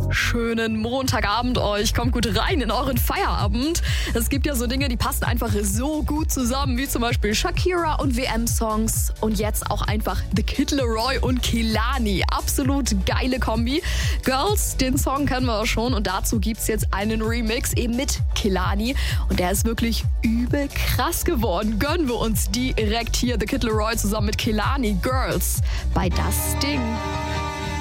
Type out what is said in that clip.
Schönen Montagabend euch. Kommt gut rein in euren Feierabend. Es gibt ja so Dinge, die passen einfach so gut zusammen, wie zum Beispiel Shakira und WM-Songs. Und jetzt auch einfach The Kid Laroi und Kehlani. Absolut geile Kombi. Girls, den Song kennen wir auch schon. Und dazu gibt's jetzt einen Remix eben mit Kehlani. Und der ist wirklich übel krass geworden. Gönnen wir uns direkt hier The Kid Laroi zusammen mit Kehlani. Girls bei Das Ding.